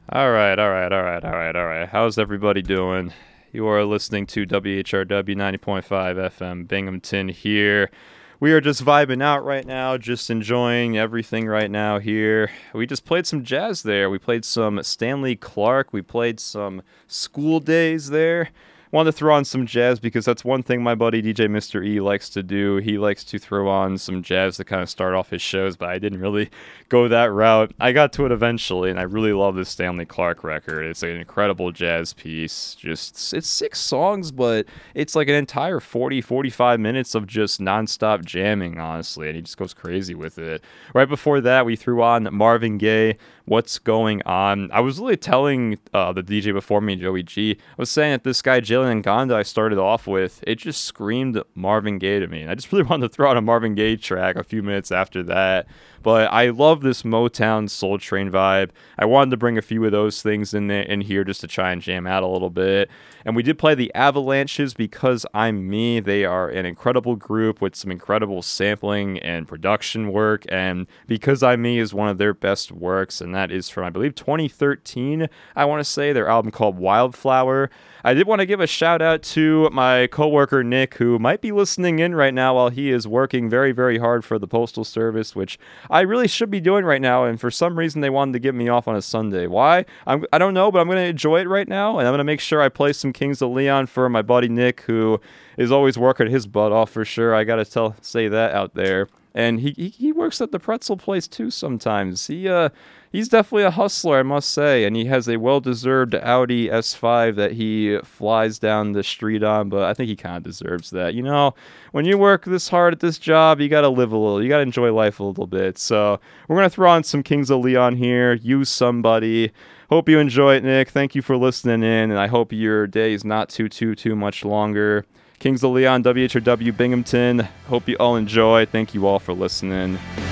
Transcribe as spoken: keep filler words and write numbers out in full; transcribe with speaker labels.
Speaker 1: All right, all right, all right, all right, all right. How's everybody doing? You are listening to W H R W ninety point five F M Binghamton here. We are just vibing out right now, just enjoying everything right now here. We just played some jazz there. We played some Stanley Clarke. We played some School Days there. Wanted to throw on some jazz because that's one thing my buddy D J Mister E likes to do. He likes to throw on some jazz to kind of start off his shows, but I didn't really go that route. I got to it eventually, and I really love this Stanley Clarke record. It's an incredible jazz piece. Just it's six songs, but it's like an entire forty, forty-five minutes of just nonstop jamming, honestly, and he just goes crazy with it. Right before that, we threw on Marvin Gaye, What's Going On. I was really telling uh, the D J before me, Joey G, I was saying that this guy, Jalen Ngonda, I started off with, it just screamed Marvin Gaye to me. And I just really wanted to throw out a Marvin Gaye track a few minutes after that. But I love this Motown Soul Train vibe. I wanted to bring a few of those things in there, in here just to try and jam out a little bit. And we did play the Avalanches, Because I'm Me. They are an incredible group with some incredible sampling and production work. And Because I'm Me is one of their best works, and that is from, I believe, twenty thirteen, I want to say, their album called Wildflower. I did want to give a shout out to my coworker Nick, who might be listening in right now while he is working very, very hard for the Postal Service, which I really should be doing right now, and for some reason they wanted to get me off on a Sunday. Why? I'm, I don't know, but I'm going to enjoy it right now, and I'm going to make sure I play some Kings of Leon for my buddy Nick, who is always working his butt off for sure. I got to tell say that out there. And he, he he works at the pretzel place too sometimes. He uh he's definitely a hustler, I must say, and he has a well-deserved Audi S five that he flies down the street on, but I think he kind of deserves that. You know, when you work this hard at this job, you got to live a little. You got to enjoy life a little bit. So we're going to throw on some Kings of Leon here, Use Somebody. Hope you enjoy it, Nick. Thank you for listening in, and I hope your day is not too, too, too much longer. Kings of Leon, W H R W Binghamton. Hope you all enjoy. Thank you all for listening.